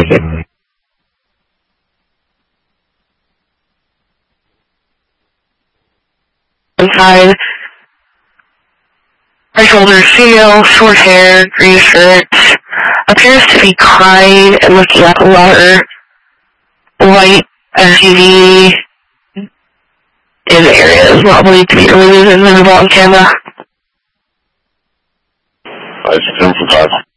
Inside. Right shoulder, female, short hair, green shirt. Appears to be crying and looking at the water. White SUV in the area is not believed to be really visible on camera. I see 10 for 5.